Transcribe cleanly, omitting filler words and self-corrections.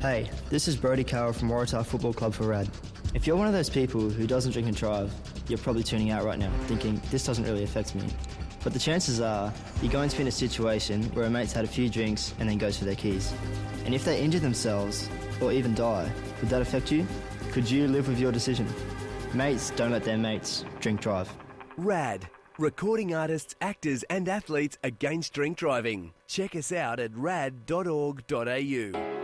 Hey, this is Brody Carroll from Waratah Football Club for RAD. If you're one of those people who doesn't drink and drive, you're probably tuning out right now, thinking, this doesn't really affect me. But the chances are, you're going to be in a situation where a mate's had a few drinks and then goes for their keys. And if they injure themselves, or even die, would that affect you? Could you live with your decision? Mates don't let their mates drink drive. RAD. Recording artists, actors and athletes against drink driving. Check us out at rad.org.au.